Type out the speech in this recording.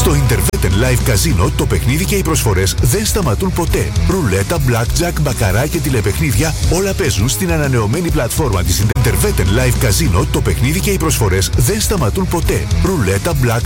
Στο Interveten Live Casino το παιχνίδι και οι προσφορές δεν σταματούν ποτέ. Ρουλέτα, blackjack, μπακαρά και τηλεπαιχνίδια όλα παίζουν στην ανανεωμένη πλατφόρμα της Interveten Live Casino. Το παιχνίδι και οι προσφορές δεν σταματούν ποτέ. Ρουλέτα, blackjack,